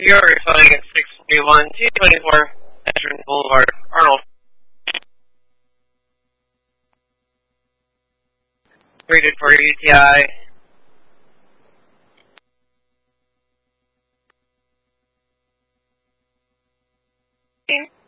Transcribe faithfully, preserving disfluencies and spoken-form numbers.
You're responding at six forty-one, two twenty-four, Veteran Boulevard, Arnold. Rated for U T I. Okay.